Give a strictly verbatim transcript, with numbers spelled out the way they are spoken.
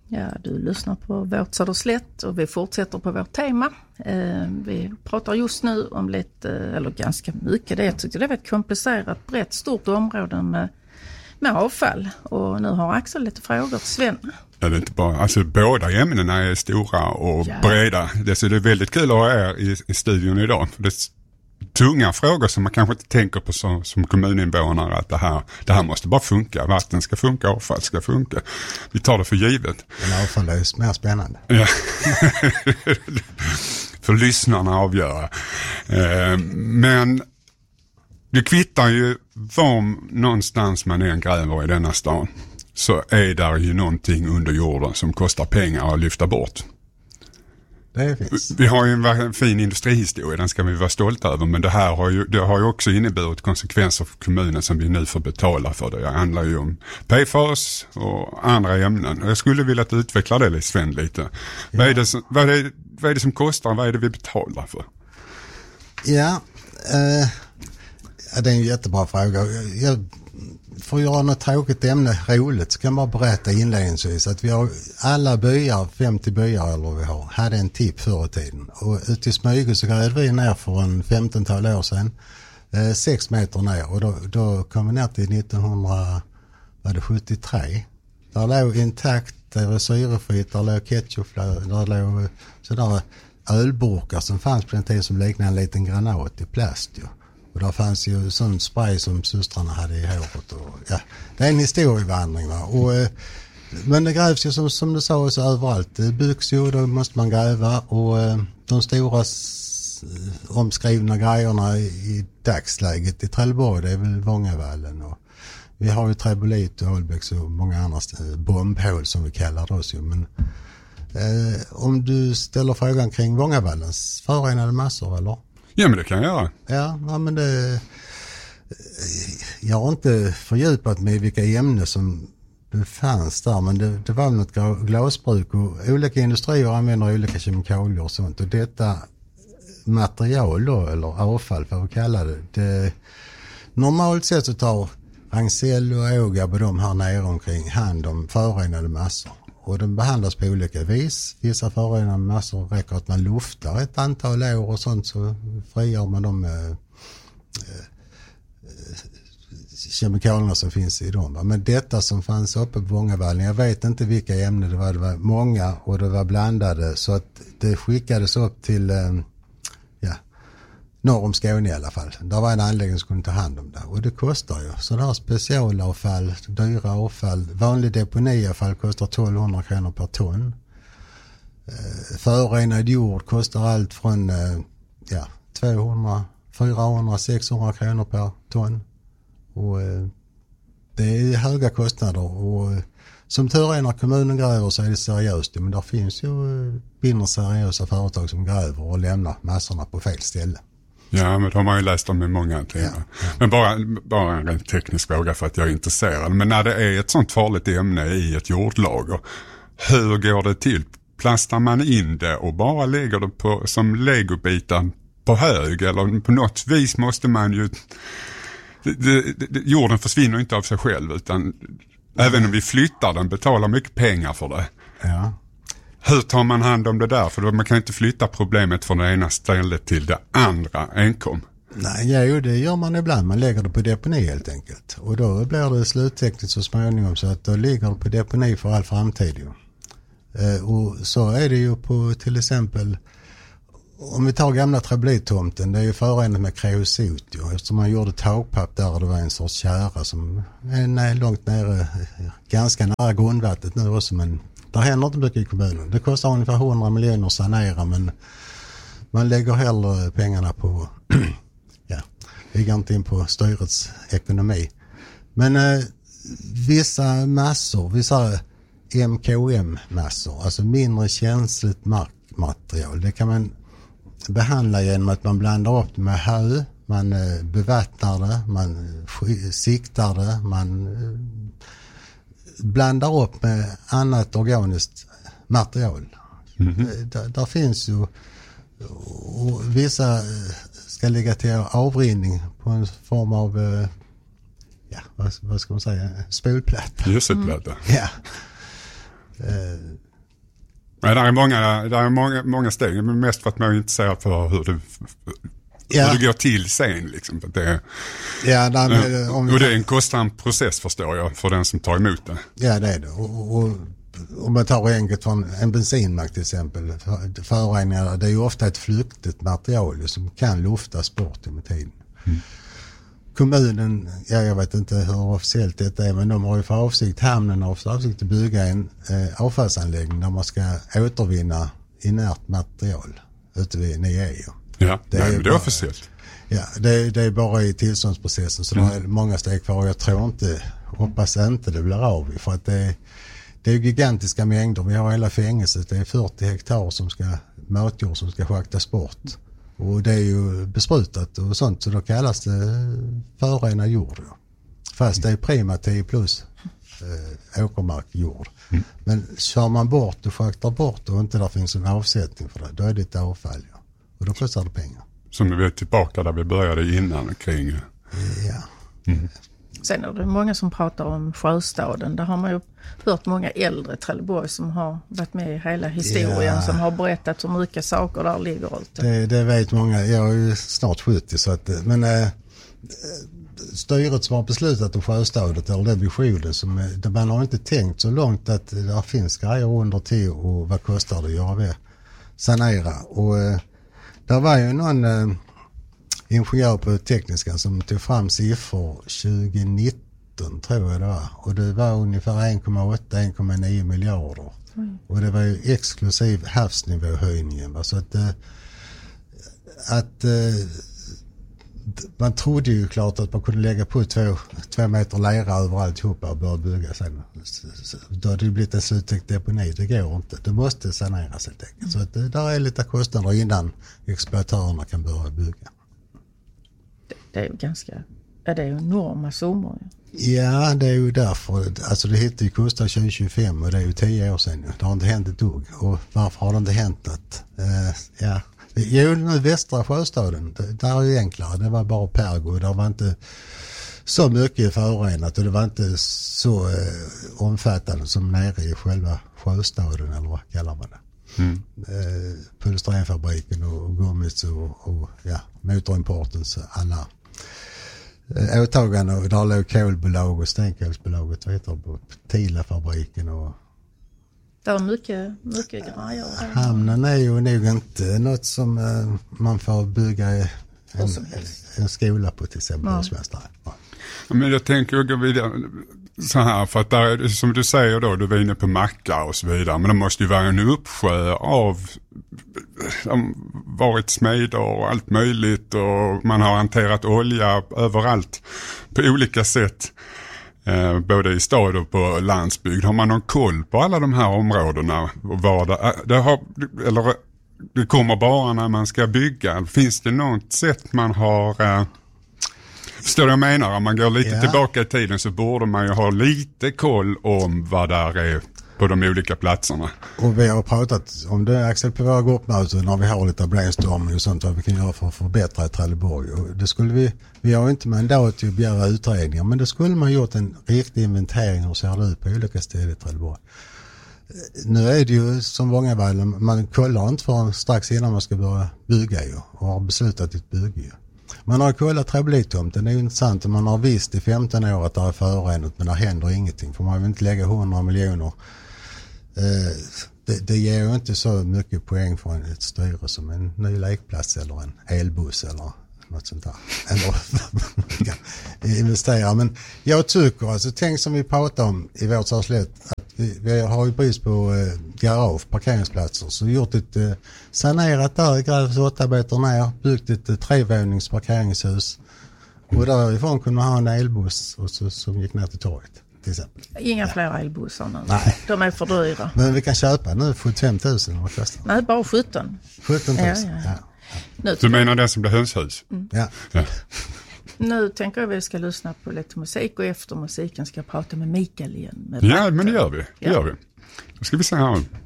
Ja, du lyssnar på Vårt Söderslätt och vi fortsätter på vårt tema. Eh, vi pratar just nu om lite, eller ganska mycket, det jag tyckte det var ett komplicerat, brett, stort område med, med avfall. Och nu har Axel lite frågor till Sven. Ja, det är inte bara, alltså båda ämnena är stora och ja. breda. Det, så det är väldigt kul att ha er i, i studion idag. För det är tunga frågor som man kanske inte tänker på som, som kommuninvånare, att det här, det här måste bara funka. Vatten ska funka, avfall ska funka. Vi tar det för givet. Men avfall är mer spännande. Ja. För lyssnarna avgöra. Eh, men det kvittar ju var någonstans man än gräver i denna stan, så är där ju någonting under jorden som kostar pengar att lyfta bort. Det finns. Vi har ju en fin industrihistoria, den ska vi vara stolta över, men det här har ju, det har ju också inneburit konsekvenser för kommunen som vi nu får betala för. Det handlar ju om P F A S och andra ämnen. Och jag skulle vilja att utveckla det, Sven, lite. Ja. Vad, är det som, vad, är, vad är det som kostar, vad är det vi betalar för? Ja, eh, ja det är en jättebra fråga. Jag, för att göra något tråkigt ämne roligt så kan jag bara berätta inledningsvis att vi har alla byar, femtio byar eller vad vi har, hade en tipp förr i tiden. Och ute i Smyge så grävde vi ner för en femtontal år sedan, eh, sex meter ner, och då, då kom vi ner till nittonhundrasjuttiotre. Där låg intakt, det var syrefritt, där låg ketchup, där låg sådär ölburkar som fanns på den tiden som liknade en liten granat i plast ju. Och där fanns ju sån spray som systrarna hade i håret. Och, ja, det är en historievandring. Va? Och, eh, men det grävs ju som, som du sa så överallt. Det byggs ju, då måste man gräva. Och eh, de stora s- omskrivna grejerna i, i dagsläget i Trelleborg, det är väl Vångavallen. Och vi har ju Träbolit och Holbäcks och många andra st- bombhål som vi kallar det också. Men eh, om du ställer frågan kring Vångavallens förorenade massor, eller? Ja, men det kan jag göra. Ja, ja men det, jag har inte fördjupat mig i vilka ämnen som det fanns där, men det, det var något glasbruk och olika industrier använder olika kemikalier och sånt, och detta material då, eller avfall för att kalla det, det normalt sett så tar Ragn-Sell och Ågab och de här nere omkring hand om förorenade massor. Och de behandlas på olika vis. Vissa förorenade massor räcker att man luftar ett antal år och sånt, så frigör man de eh, eh, kemikalierna som finns i dem. Men detta som fanns uppe på Vångavallen, jag vet inte vilka ämnen det var. Det var många och det var blandade, så att det skickades upp till eh, ja, norr om Skåne i alla fall. Där var en anläggning som kunde ta hand om det. Och det kostar ju. Så där specialavfall, dyra avfall, vanlig deponiavfall kostar tolvhundra kronor per ton. Eh, förorenad jord kostar allt från eh, ja, tvåhundra, fyrahundra, sexhundra kronor per ton. Och eh, det är höga kostnader. Och eh, som tur är när kommunen gräver så är det seriöst. Men där finns ju eh, mindre seriösa företag som gräver och lämnar massorna på fel ställe. Ja, men de har man ju läst om i många tider. Ja, ja. Men bara, bara en rent teknisk fråga för att jag är intresserad. Men när det är ett sånt farligt ämne i ett jordlager, hur går det till? Plastar man in det och bara lägger det på, som legobitar på hög? Eller på något vis måste man ju... Det, det, det, jorden försvinner inte av sig själv, utan mm. även om vi flyttar den, betalar mycket pengar för det. Ja. Hur tar man hand om det där? För då, man kan inte flytta problemet från det ena stället till det andra enkom. Nej, ja, det gör man ibland. Man lägger det på deponi helt enkelt. Och då blir det sluttekniskt så småningom, så att då ligger det på deponi för all framtid. Eh, och så är det ju på till exempel, om vi tar gamla Träbolit-tomten, det är ju förorenat med kreosot. Jo, eftersom man gjorde takpapp där, och det var en sorts kära som är långt nere, ganska nära grundvattnet nu också, men det händer inte mycket i kommunen. Det kostar ungefär hundra miljoner att sanera, men man lägger hellre pengarna på, ja, vi går inte in på styrets ekonomi. Men eh, vissa massor, vissa M K M-massor, alltså mindre känsligt markmaterial, det kan man behandla genom att man blandar upp det med hö, man eh, bevattnar det, man sk- siktar det, man eh, blandar upp med annat organiskt material. Mm-hmm. Där, där finns ju, och vissa ska ligga till avrinning på en form av, ja, vad, vad ska man säga, spolplatta. Gödselplatta. Mm. Ja. Ja, där är många, där är många, många steg, men mest för att man är intresserad för hur det, ja. hur det går till sen. Liksom, för det, ja, nej, men, om och det är en kostsam process, förstår jag, för den som tar emot det. Ja, det är det. Och, och, om man tar enkelt från en bensinmack till exempel, föroreningar, det är ju ofta ett flyktigt material som kan luftas bort med tiden. Mm. Kommunen, ja, jag vet inte hur officiellt detta är, men de har ju för avsikt, hamnen har för avsikt att bygga en eh, avfallsanläggning där man ska återvinna inert material ute vid Nio. Ja, det nej, är, men det är bara, officiellt. Ja, det, det är bara i tillståndsprocessen, så mm. det är många steg kvar, och jag tror inte, hoppas inte det blir av, för att det, det är gigantiska mängder. Vi har hela fängelset, det är fyrtio hektar som ska, matjord som ska schaktas bort. Och det är ju besprutat och sånt, så då kallas det förorenad jord. Ja. Fast det är prima tio plus eh, åkermarkjord. Mm. Men kör man bort och schaktar bort och inte där finns en avsättning för det, då är det ett avfall. Ja. Och då kostar det pengar. Som vi är tillbaka där vi började innan kring. Ja. Mm. Sen är det många som pratar om Sjöstaden. Där har man ju hört många äldre Trelleborg som har varit med i hela historien. Ja. Som har berättat hur mycket saker där ligger allt. Det, det vet många. Jag är ju snart sjuttio. Så att, men äh, styret som har beslutat om Sjöstaden, eller den visionen, som, man har inte tänkt så långt att det finns grejer under till och vad kostar det att göra det. Sanera. Och äh, där var ju någon... Äh, ingenjör på tekniska som tog fram siffror tjugonitton, tror jag det var. Och det var ungefär en komma åtta till en komma nio miljarder. Mm. Och det var ju exklusiv havsnivåhöjningen. Så att, att man trodde ju klart att man kunde lägga på två, två meter lera över alltihopa och börja bygga sen. Då hade det blivit en sluttäckt deponi. Det går inte. Det måste saneras helt enkelt. Mm. Så att det där är lite kostnader innan exploatörerna kan börja bygga. Det är ju ganska, är det ju enorma summor. Ja, det är ju därför. Alltså det hette ju Kusta tjugo tjugofem och det är ju tio år sedan. Det har inte hänt ett dugg. Och varför har det inte hänt något? Uh, ja. Jo, nu västra Sjöstaden, det, där är ju enklare. Det var bara pergo. Det var inte så mycket förorenat och det var inte så uh, omfattande som nere i själva Sjöstaden, eller vad kallar man det? Mm. Uh, Polystrenfabriken och, och Gummits och, och ja, motorimportens alla uh, åtaganden. Och där låg kolbolag och stenkolsbolaget, vet du, på Tila-fabriken och det är mycket, mycket grejer. Hamnen är ju nog inte något som uh, man får bygga en, en skola på till exempel. Ja. Ja. Men jag tänker att gå vidare så här, för att där, som du säger då, du var inne på mackar och så vidare, men det måste ju vara en uppsjö av varit smeder och allt möjligt och man har hanterat olja överallt på olika sätt. Eh, både i stad och på landsbygd. Har man någon koll på alla de här områdena? Och vad det, det, har, eller, det kommer bara när man ska bygga. Finns det något sätt man har... Eh, förstår du vad jag menar? Om man går lite ja. tillbaka i tiden så borde man ju ha lite koll om vad där är på de olika platserna. Och vi har pratat om det, Axel, på våra gruppmöten när vi har lite brainstorming och sånt, vad vi kan göra för att förbättra i Trelleborg. Och det skulle vi, vi har inte mandat till att begära utredningar, men det skulle man gjort en riktig inventering hur ser det ut på olika ställen i Trelleborg. Nu är det ju som många väl, man kollar inte förrän strax innan man ska börja bygga ju, och har beslutat ett bygge ju. Man har kollat Träblitomten, det är ju intressant, och man har visst i femton år att det är förorenat, men det händer ingenting, för man vill inte lägga hundra miljoner. Det, det ger ju inte så mycket poäng för ett styre som en ny lekplats eller en elbuss eller något sånt där. Eller investera. Men jag tycker, alltså tänk som vi pratar om i vårt Sarslätt, att vi, vi har ju brist på eh, garage, parkeringsplatser, så gjort ett eh, sanerat där, grävt åtta meter ner, byggt ett eh, trevånings parkeringshus och därifrån kunde man ha en elbuss och så, som gick ner till torget. Inga ja. fler elbussar nu. Nej. De är för dyra. Men vi kan köpa nu för fem tusen. Vad kostar det? Nej, bara sjutton. sjutton tusen, ja. ja, ja. Nu, du menar den som blir hönshus? Mm. Ja. ja. Nu tänker jag att vi ska lyssna på lite musik och efter musiken ska jag prata med Mikael igen. Med ja, men det gör vi. Det ja. gör vi. Då ska vi se här.